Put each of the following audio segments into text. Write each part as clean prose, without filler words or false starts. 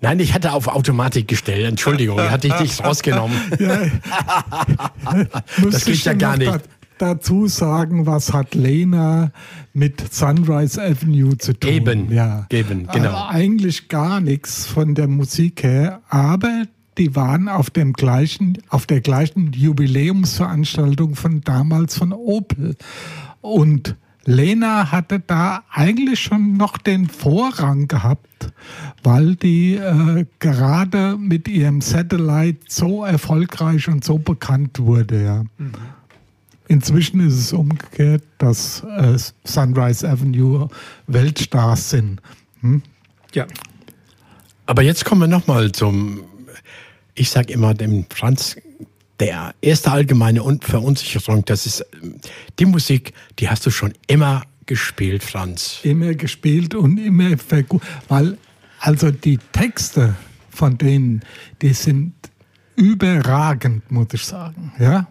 Nein, ich hatte auf Automatik gestellt. Entschuldigung, hatte ich dich rausgenommen. Ja, das geht ja gar nicht. Dazu sagen, was hat Lena mit Sunrise Avenue zu tun? Eben, ja. Genau. Eigentlich gar nichts von der Musik her, aber die waren auf der gleichen Jubiläumsveranstaltung von damals von Opel. Und Lena hatte da eigentlich schon noch den Vorrang gehabt, weil die gerade mit ihrem Satellite so erfolgreich und so bekannt wurde. Ja. Mhm. Inzwischen ist es umgekehrt, dass Sunrise Avenue Weltstars sind. Hm? Ja. Aber jetzt kommen wir nochmal zum, ich sage immer dem Franz, der erste allgemeine Verunsicherung, das ist die Musik, die hast du schon immer gespielt, Franz. Immer gespielt und immer weil also die Texte von denen, die sind überragend, muss ich sagen, ja.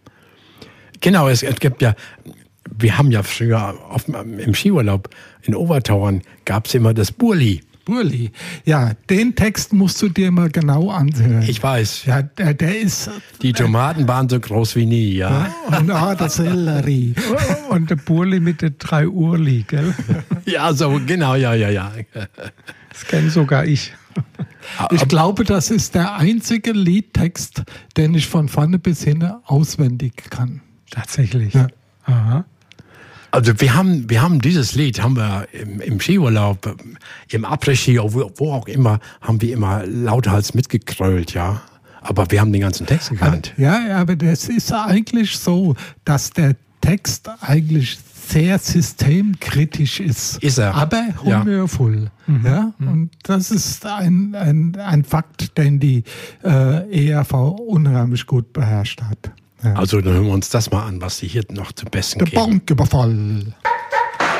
Genau, es gibt ja, wir haben ja früher im Skiurlaub in Obertauern gab es immer das Burli. Burli. Ja, den Text musst du dir mal genau anhören. Ich weiß. Ja, der ist... Die Tomaten waren so groß wie nie, ja. Und der Sellerie. Und der Burli mit den 3 Urli, gell? Ja, so, genau, ja. Das kenne sogar ich. Ich glaube, das ist der einzige Liedtext, den ich von vorne bis hinten auswendig kann. Tatsächlich. Ja. Aha. Also wir haben dieses Lied, haben wir im Skiurlaub, im Après-Ski, wo auch immer, haben wir immer lauthals mitgekrölt, ja. Aber wir haben den ganzen Text gekannt. Ja, aber das ist eigentlich so, dass der Text eigentlich sehr systemkritisch ist. Ist er. Aber humorvoll. Ja. Und das ist ein Fakt, den die ERV unheimlich gut beherrscht hat. Ja. Also dann hören wir uns das mal an, was sie hier noch zum Besten Der geben. Banküberfall.